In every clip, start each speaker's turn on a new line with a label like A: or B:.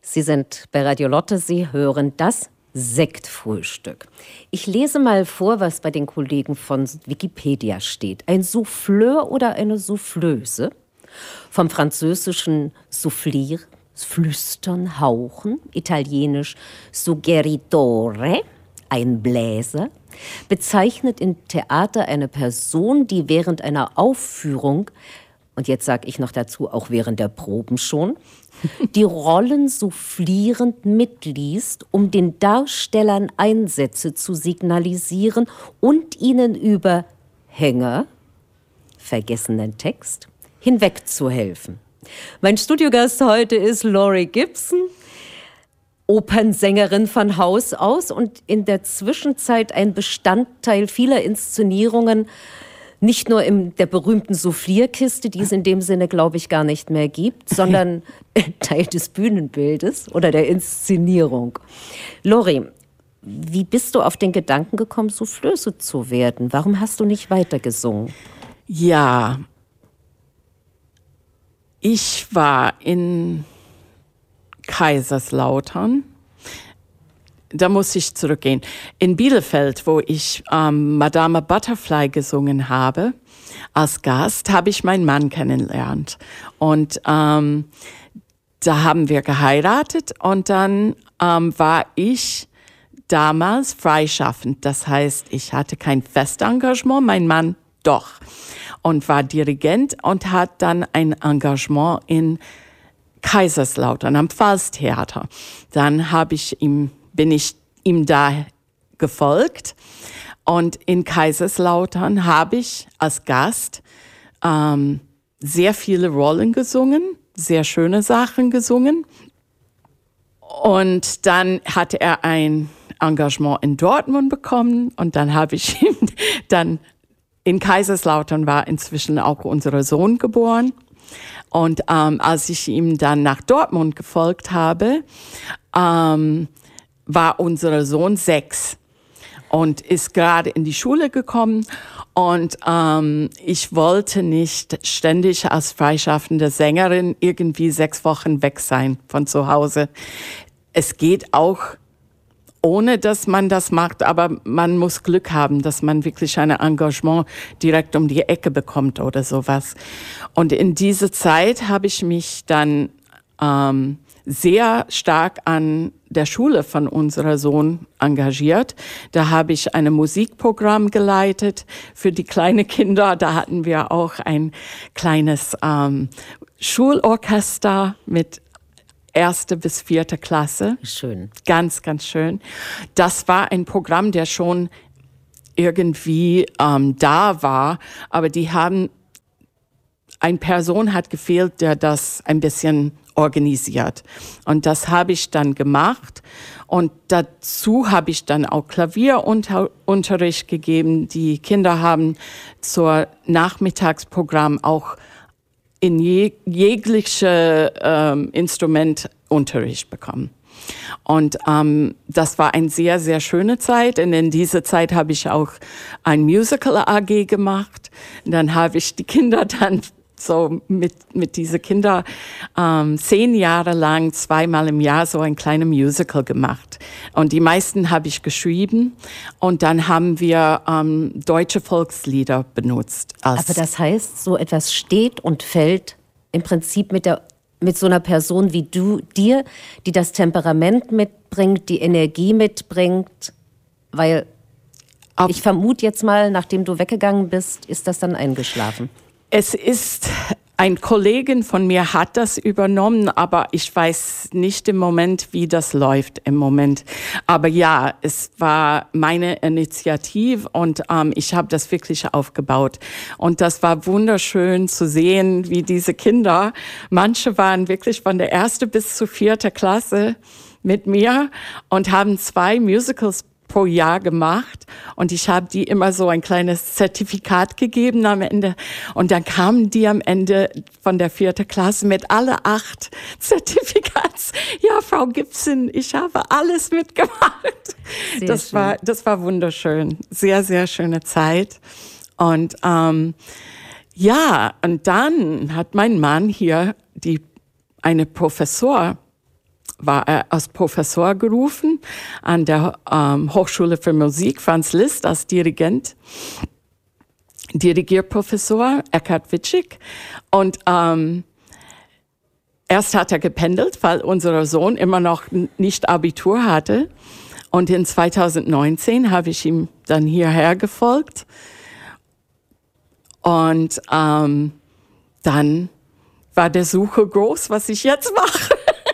A: Sie sind bei Radio Lotte, Sie hören das Sektfrühstück. Ich lese mal vor, was bei den Kollegen von Wikipedia steht. Ein Souffleur oder eine Soufflöse, vom französischen soufflir, flüstern, hauchen, italienisch suggeritore, ein Bläser, bezeichnet im Theater eine Person, die während einer Aufführung, und jetzt sage ich noch dazu, auch während der Proben schon, die Rollen soufflierend mitliest, um den Darstellern Einsätze zu signalisieren und ihnen über Hänger, vergessenen Text, hinwegzuhelfen. Mein Studiogast heute ist Laurie Gibson, Opernsängerin von Haus aus und in der Zwischenzeit ein Bestandteil vieler Inszenierungen, nicht nur in der berühmten Soufflierkiste, die es in dem Sinne, glaube ich, gar nicht mehr gibt, sondern Teil des Bühnenbildes oder der Inszenierung. Laurie, wie bist du auf den Gedanken gekommen, Soufflöse zu werden? Warum hast du nicht weitergesungen?
B: Ja, ich war in Kaiserslautern. Da muss ich zurückgehen. In Bielefeld, wo ich Madame Butterfly gesungen habe, als Gast, habe ich meinen Mann kennengelernt. Und da haben wir geheiratet und dann war ich damals freischaffend. Das heißt, ich hatte kein Festengagement, mein Mann doch. Und war Dirigent und hat dann ein Engagement in Kaiserslautern am Pfalztheater. Dann bin ich ihm da gefolgt und in Kaiserslautern habe ich als Gast sehr viele Rollen gesungen, sehr schöne Sachen gesungen. Und dann hatte er ein Engagement in Dortmund bekommen und dann habe ich ihm dann in Kaiserslautern war inzwischen auch unser Sohn geboren. Und als ich ihm dann nach Dortmund gefolgt habe, war unser Sohn 6 und ist gerade in die Schule gekommen. Und ich wollte nicht ständig als freischaffende Sängerin irgendwie 6 Wochen weg sein von zu Hause. Es geht auch ohne, dass man das macht, aber man muss Glück haben, dass man wirklich ein Engagement direkt um die Ecke bekommt oder sowas. Und in dieser Zeit habe ich mich dann sehr stark an der Schule von unserem Sohn engagiert. Da habe ich ein Musikprogramm geleitet für die kleinen Kinder. Da hatten wir auch ein kleines Schulorchester mit 1. bis 4. Klasse.
A: Schön.
B: Ganz, ganz schön. Das war ein Programm, der schon irgendwie da war, aber eine Person hat gefehlt, der das ein bisschen organisiert. Und das habe ich dann gemacht. Und dazu habe ich dann auch Klavierunterricht gegeben. Die Kinder haben zur Nachmittagsprogramm auch in jegliche Instrumentunterricht bekommen. Und das war eine sehr, sehr schöne Zeit. Und in dieser Zeit habe ich auch ein Musical AG gemacht. Und dann habe ich die Kinder dann so mit diesen Kindern 10 Jahre lang 2-mal im Jahr so ein kleines Musical gemacht. Und die meisten habe ich geschrieben. Und dann haben wir deutsche Volkslieder benutzt.
A: Aber das heißt, so etwas steht und fällt im Prinzip mit so einer Person wie dir, die das Temperament mitbringt, die Energie mitbringt, weil ich vermute jetzt mal, nachdem du weggegangen bist, ist das dann eingeschlafen.
B: Es ist, ein Kollege von mir hat das übernommen, aber ich weiß nicht im Moment, wie das läuft im Moment. Aber ja, es war meine Initiative und ich habe das wirklich aufgebaut. Und das war wunderschön zu sehen, wie diese Kinder, manche waren wirklich von der 1. bis zur 4. Klasse mit mir und haben 2 Musicals pro Jahr gemacht und ich habe die immer so ein kleines Zertifikat gegeben am Ende und dann kamen die am Ende von der 4. Klasse mit alle 8 Zertifikats. Ja, Frau Gibson, ich habe alles mitgemacht. Das war wunderschön. Sehr, sehr schöne Zeit. Und ja, und dann hat mein Mann hier eine Professor war er als Professor gerufen an der Hochschule für Musik, Franz Liszt als Dirigierprofessor, Eckhard Witschig. Und erst hat er gependelt, weil unser Sohn immer noch nicht Abitur hatte. Und in 2019 habe ich ihm dann hierher gefolgt. Und dann war der Suche groß, was ich jetzt mache.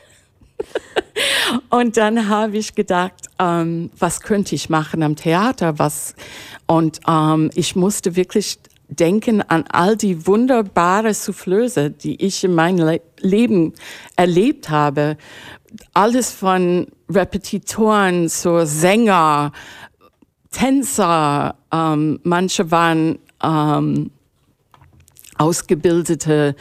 B: Und dann habe ich gedacht, was könnte ich machen am Theater? Und ich musste wirklich denken an all die wunderbare Soufflöse, die ich in meinem Leben erlebt habe. Alles von Repetitoren zu Sänger, Tänzer, manche waren ausgebildete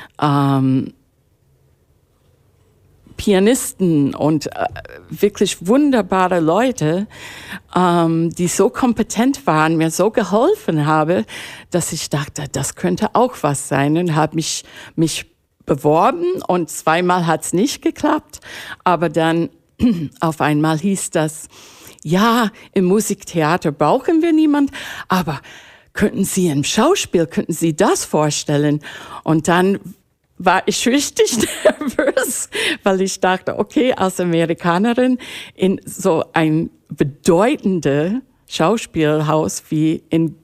B: Pianisten und wirklich wunderbare Leute, die so kompetent waren, mir so geholfen haben, dass ich dachte, das könnte auch was sein, und habe mich beworben, und zweimal hat es nicht geklappt, aber dann auf einmal hieß das, ja, im Musiktheater brauchen wir niemand, aber könnten Sie im Schauspiel, könnten Sie das vorstellen? Und dann war ich richtig nervös, weil ich dachte, okay, als Amerikanerin in so ein bedeutendes Schauspielhaus wie in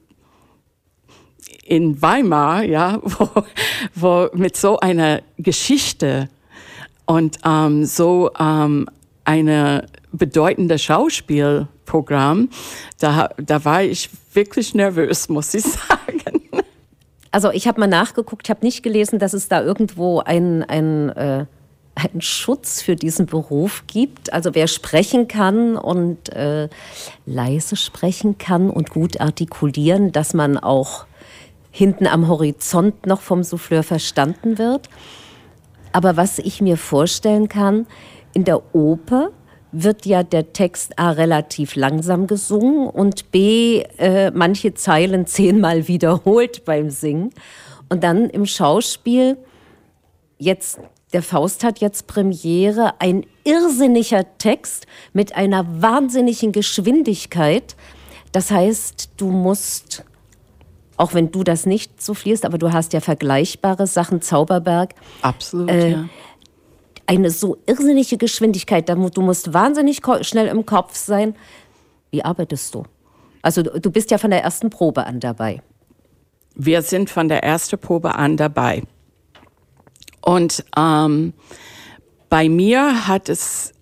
B: Weimar, ja, wo mit so einer Geschichte und so eine bedeutende Schauspielprogramm, da war ich wirklich nervös, muss ich sagen.
A: Also ich habe mal nachgeguckt, ich habe nicht gelesen, dass es da irgendwo einen Schutz für diesen Beruf gibt. Also wer sprechen kann und leise sprechen kann und gut artikulieren, dass man auch hinten am Horizont noch vom Souffleur verstanden wird. Aber was ich mir vorstellen kann, in der Oper wird ja der Text A relativ langsam gesungen und B manche Zeilen 10-mal wiederholt beim Singen. Und dann im Schauspiel, jetzt, der Faust hat jetzt Premiere, ein irrsinniger Text mit einer wahnsinnigen Geschwindigkeit. Das heißt, du musst, auch wenn du das nicht so fließt, aber du hast ja vergleichbare Sachen, Zauberberg.
B: Absolut, ja.
A: Eine so irrsinnige Geschwindigkeit, du musst wahnsinnig schnell im Kopf sein. Wie arbeitest du? Also du bist ja von der ersten Probe an dabei.
B: Wir sind von der ersten Probe an dabei. Und bei mir hat es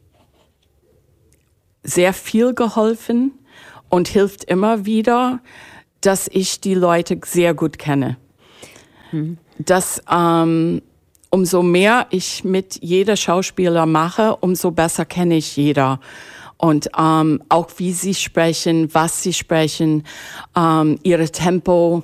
B: sehr viel geholfen und hilft immer wieder, dass ich die Leute sehr gut kenne. Dass umso mehr ich mit jeder Schauspieler mache, umso besser kenne ich jeder. Und auch wie sie sprechen, was sie sprechen, ihre Tempo,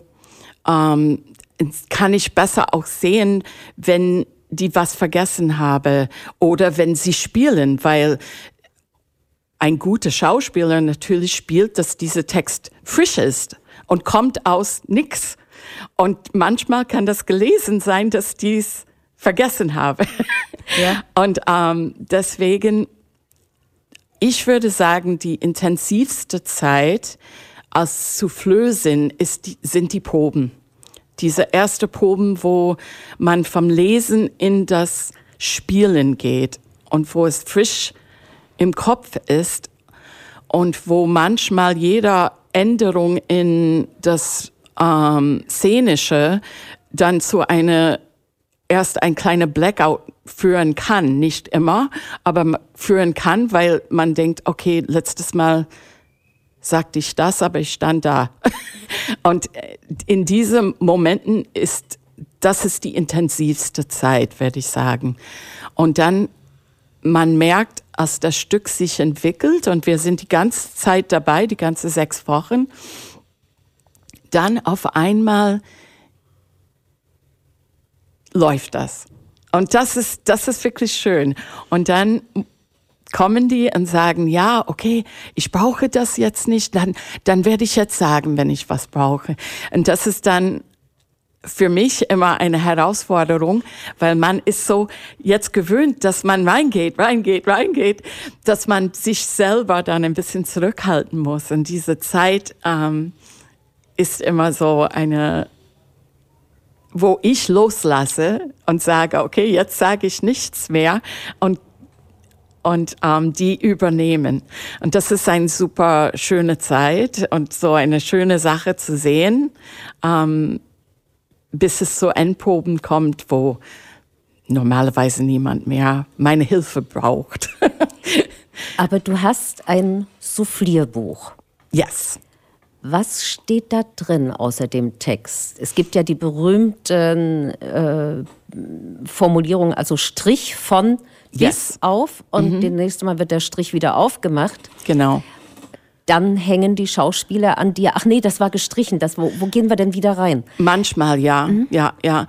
B: kann ich besser auch sehen, wenn die was vergessen haben oder wenn sie spielen, weil ein guter Schauspieler natürlich spielt, dass dieser Text frisch ist und kommt aus nix. Und manchmal kann das gelesen sein, dass dies vergessen habe. Ja. Und deswegen, ich würde sagen, die intensivste Zeit als Souffleusin sind die Proben. Diese erste Proben, wo man vom Lesen in das Spielen geht und wo es frisch im Kopf ist und wo manchmal jede Änderung in das Szenische dann zu erst ein kleiner Blackout führen kann. Nicht immer, aber führen kann, weil man denkt, okay, letztes Mal sagte ich das, aber ich stand da. Und in diesen Momenten das ist die intensivste Zeit, würde ich sagen. Und dann, man merkt, als das Stück sich entwickelt, und wir sind die ganze Zeit dabei, die ganze 6 Wochen, dann auf einmal läuft das. Und das ist wirklich schön. Und dann kommen die und sagen, ja, okay, ich brauche das jetzt nicht, dann werde ich jetzt sagen, wenn ich was brauche. Und das ist dann für mich immer eine Herausforderung, weil man ist so jetzt gewöhnt, dass man reingeht, dass man sich selber dann ein bisschen zurückhalten muss. Und diese Zeit ist immer so eine, wo ich loslasse und sage, okay, jetzt sage ich nichts mehr und die übernehmen. Und das ist eine super schöne Zeit und so eine schöne Sache zu sehen, bis es zu Endproben kommt, wo normalerweise niemand mehr meine Hilfe braucht.
A: Aber du hast ein Soufflierbuch.
B: Yes.
A: Was steht da drin außer dem Text? Es gibt ja die berühmten Formulierungen, also Strich von bis auf und das nächste Mal wird der Strich wieder aufgemacht.
B: Genau.
A: Dann hängen die Schauspieler an dir. Ach nee, das war gestrichen. Wo gehen wir denn wieder rein?
B: Manchmal, ja. Ja,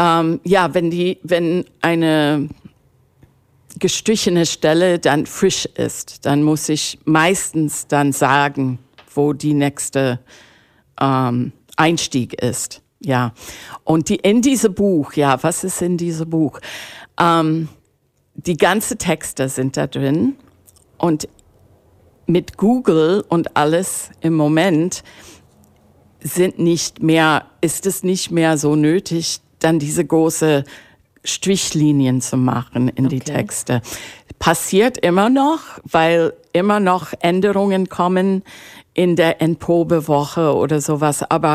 B: wenn eine gestrichene Stelle dann frisch ist, dann muss ich meistens dann sagen, wo die nächste Einstieg ist. Ja. Und in diesem Buch, was ist in diesem Buch? Die ganzen Texte sind da drin und mit Google und alles im Moment ist es nicht mehr so nötig, dann diese große Strichlinien zu machen in die Texte. Passiert immer noch, weil immer noch Änderungen kommen in der Endprobewoche oder sowas. Aber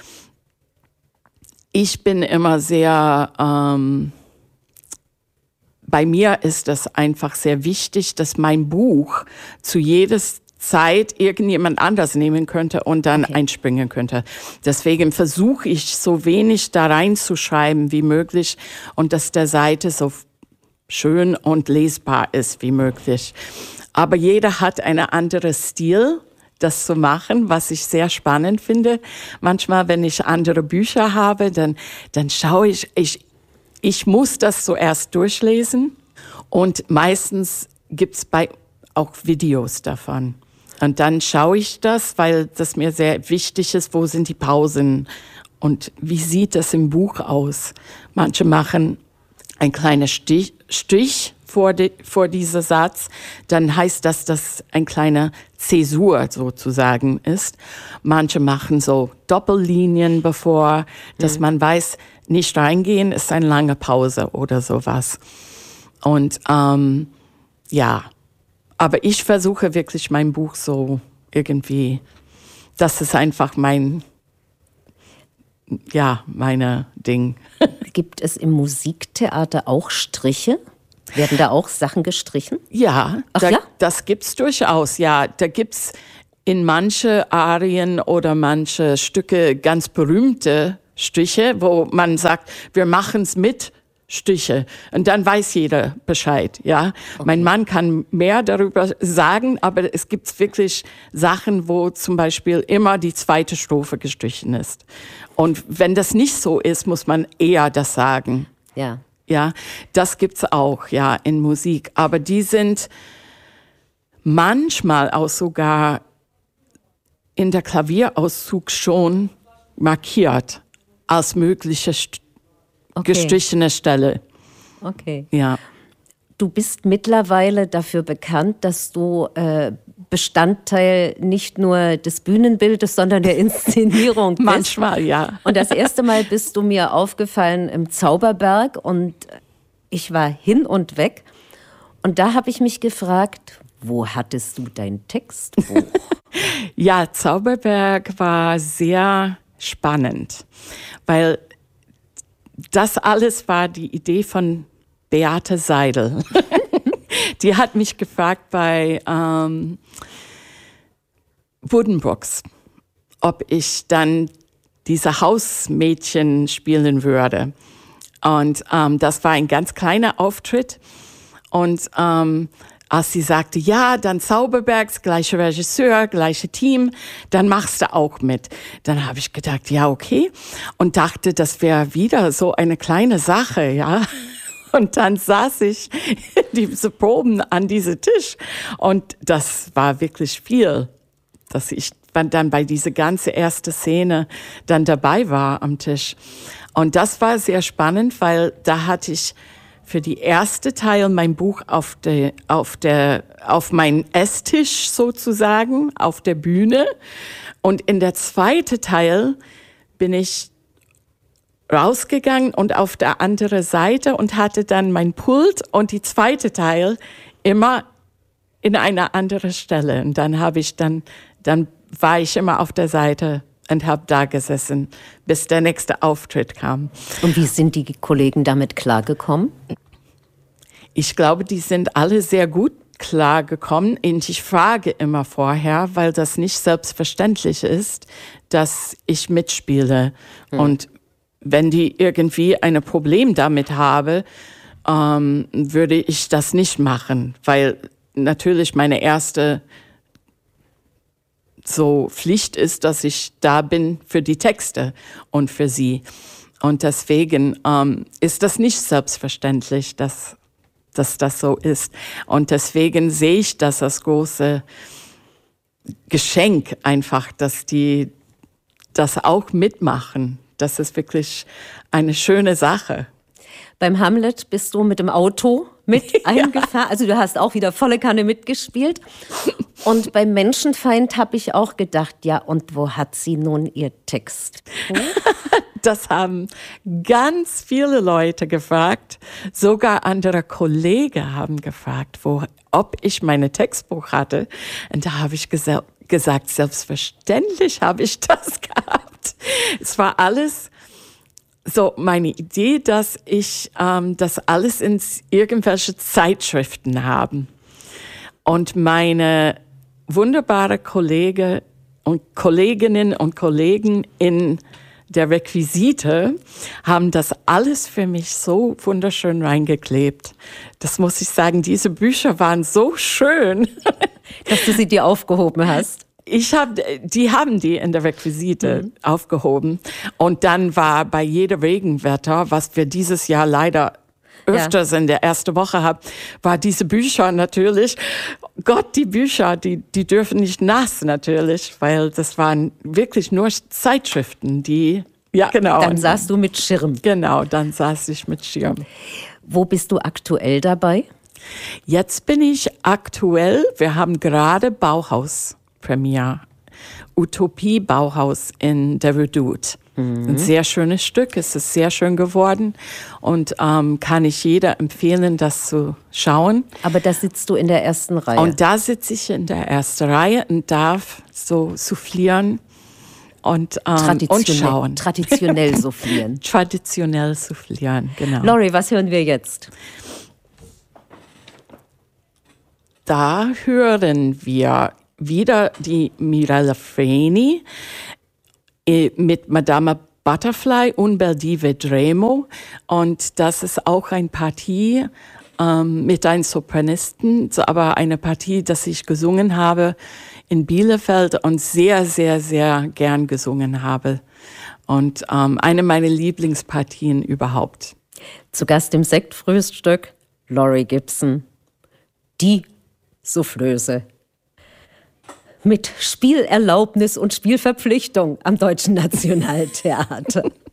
B: ich bin immer sehr, bei mir ist das einfach sehr wichtig, dass mein Buch zu jeder Zeit irgendjemand anders nehmen könnte und dann einspringen könnte. Deswegen versuche ich so wenig da reinzuschreiben wie möglich und dass der Seite so schön und lesbar ist wie möglich. Aber jeder hat einen anderen Stil, das zu machen, was ich sehr spannend finde. Manchmal, wenn ich andere Bücher habe, dann schaue ich muss das zuerst durchlesen und meistens gibt's auch Videos davon. Und dann schaue ich das, weil das mir sehr wichtig ist, wo sind die Pausen und wie sieht das im Buch aus. Manche machen ein kleiner Strich vor dieser Satz, dann heißt das, dass ein kleiner Zäsur sozusagen ist. Manche machen so Doppellinien bevor, dass man weiß, nicht reingehen ist eine lange Pause oder sowas. Und aber ich versuche wirklich mein Buch so irgendwie, das ist einfach meine Ding.
A: Gibt es im Musiktheater auch Striche? Werden da auch Sachen gestrichen?
B: Ja, das gibt's durchaus. Ja, da gibt's in manche Arien oder manche Stücke ganz berühmte Striche, wo man sagt, wir machen's mit Stiche. Und dann weiß jeder Bescheid, ja. Okay. Mein Mann kann mehr darüber sagen, aber es gibt wirklich Sachen, wo zum Beispiel immer die zweite Strophe gestrichen ist. Und wenn das nicht so ist, muss man eher das sagen.
A: Ja.
B: Ja, das gibt's auch, ja, in Musik. Aber die sind manchmal auch sogar in der Klavierauszug schon markiert als mögliche gestrichene Stelle.
A: Okay.
B: Ja.
A: Du bist mittlerweile dafür bekannt, dass du Bestandteil nicht nur des Bühnenbildes, sondern der Inszenierung bist.
B: Manchmal, ja.
A: Und das erste Mal bist du mir aufgefallen im Zauberberg und ich war hin und weg. Und da habe ich mich gefragt, wo hattest du dein Textbuch?
B: Ja, Zauberberg war sehr spannend, weil das alles war die Idee von Beate Seidel. Die hat mich gefragt bei Buddenbrooks, ob ich dann diese Hausmädchen spielen würde. Und das war ein ganz kleiner Auftritt. Und als sie sagte, ja, dann Zauberbergs, gleicher Regisseur, gleiche Team, dann machst du auch mit. Dann habe ich gedacht, ja, okay. Und dachte, das wäre wieder so eine kleine Sache, ja. Und dann saß ich diese Proben an diesem Tisch. Und das war wirklich viel, dass ich dann bei dieser ganzen ersten Szene dann dabei war am Tisch. Und das war sehr spannend, weil da hatte ich für die erste Teil mein Buch auf meinen Esstisch sozusagen, auf der Bühne. Und in der zweiten Teil bin ich rausgegangen und auf der anderen Seite und hatte dann mein Pult und die zweite Teil immer in einer anderen Stelle. Und dann war ich immer auf der Seite und habe da gesessen, bis der nächste Auftritt kam.
A: Und wie sind die Kollegen damit klargekommen?
B: Ich glaube, die sind alle sehr gut klargekommen. Und ich frage immer vorher, weil das nicht selbstverständlich ist, dass ich mitspiele. Und wenn die irgendwie ein Problem damit haben, würde ich das nicht machen, weil natürlich meine erste so Pflicht ist, dass ich da bin für die Texte und für sie. Und deswegen ist das nicht selbstverständlich, dass das so ist. Und deswegen sehe ich das als große Geschenk einfach, dass die das auch mitmachen. Das ist wirklich eine schöne Sache.
A: Beim Hamlet bist du mit dem Auto mit eingefahren. Also du hast auch wieder volle Kanne mitgespielt. Und beim Menschenfeind habe ich auch gedacht, ja, und wo hat sie nun ihr Text?
B: Das haben ganz viele Leute gefragt. Sogar andere Kollegen haben gefragt, ob ich meine Textbuch hatte. Und da habe ich gesagt, selbstverständlich habe ich das gehabt. Es war alles so meine Idee, dass ich das alles in irgendwelche Zeitschriften habe. Und meine wunderbare Kolleginnen und Kollegen in der Requisite haben das alles für mich so wunderschön reingeklebt. Das muss ich sagen, diese Bücher waren so schön.
A: Dass du sie dir aufgehoben hast.
B: Die haben die in der Requisite aufgehoben. Und dann war bei jedem Regenwetter, was wir dieses Jahr leider öfters in der ersten Woche haben, war diese Bücher natürlich, Gott, die Bücher, die dürfen nicht nass natürlich, weil das waren wirklich nur Zeitschriften, ja genau.
A: Dann saßt du mit Schirm.
B: Genau, dann saß ich mit Schirm.
A: Wo bist du aktuell dabei?
B: Jetzt bin ich aktuell, wir haben gerade Bauhaus-Premiere, Utopie Bauhaus in der Redoute. Ein sehr schönes Stück, es ist sehr schön geworden und kann ich jeder empfehlen, das zu schauen.
A: Aber da sitzt du in der ersten Reihe.
B: Und da sitze ich in der ersten Reihe und darf so soufflieren und schauen.
A: Traditionell soufflieren.
B: Traditionell soufflieren, genau.
A: Laurie, was hören wir jetzt?
B: Da hören wir wieder die Mirella Freni mit Madama Butterfly und Bel di Vedremo. Und das ist auch eine Partie mit einem Sopranisten, aber eine Partie, das ich gesungen habe in Bielefeld und sehr, sehr, sehr gern gesungen habe. Und eine meiner Lieblingspartien überhaupt.
A: Zu Gast im Sektfrühstück Laurie Gibson, die Soufflöse. Mit Spielerlaubnis und Spielverpflichtung am Deutschen Nationaltheater.